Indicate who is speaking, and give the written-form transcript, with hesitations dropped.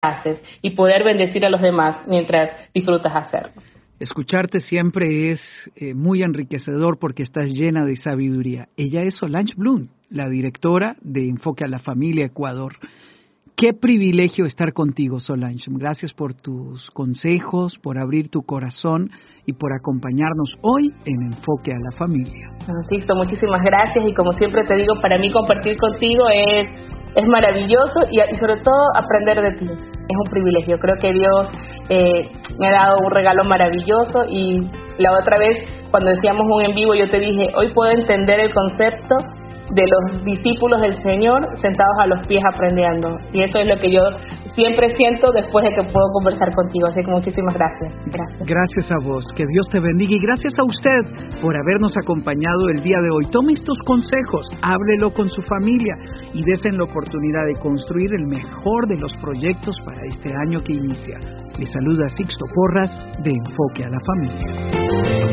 Speaker 1: haces y poder bendecir a los demás mientras disfrutas hacerlo.
Speaker 2: Escucharte siempre es muy enriquecedor porque estás llena de sabiduría. Ella es Solange Bloom, la directora de Enfoque a la Familia Ecuador. Qué privilegio estar contigo, Solange. Gracias por tus consejos, por abrir tu corazón y por acompañarnos hoy en Enfoque a la Familia.
Speaker 1: Sixto, muchísimas gracias y como siempre te digo, para mí compartir contigo es maravilloso y sobre todo aprender de ti. Es un privilegio. Creo que Dios me ha dado un regalo maravilloso y la otra vez cuando decíamos un en vivo yo te dije, hoy puedo entender el concepto de los discípulos del Señor sentados a los pies aprendiendo. Y eso es lo que yo siempre siento después de que puedo conversar contigo. Así que muchísimas gracias.
Speaker 2: Gracias a vos. Que Dios te bendiga. Y gracias a usted por habernos acompañado el día de hoy. Tome estos consejos, háblelo con su familia y desen la oportunidad de construir el mejor de los proyectos para este año que inicia. Le saluda Sixto Porras de Enfoque a la Familia.